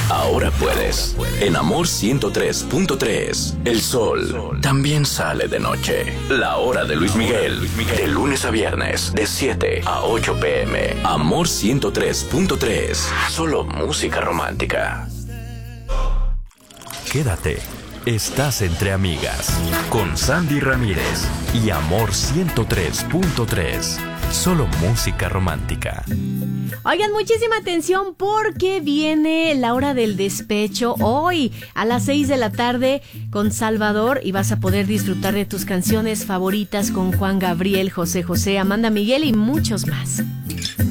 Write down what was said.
Ahora puedes. En Amor 103.3. El sol también sale de noche. La hora de Luis Miguel. De lunes a viernes, de 7 a 8 p.m. Amor 103.3. Solo música romántica. Quédate. Estás entre amigas. Con Sandy Ramírez y Amor 103.3. Solo música romántica. Oigan, muchísima atención porque viene la hora del despecho hoy a las 6 de la tarde con Salvador y vas a poder disfrutar de tus canciones favoritas con Juan Gabriel, José José, Amanda Miguel y muchos más.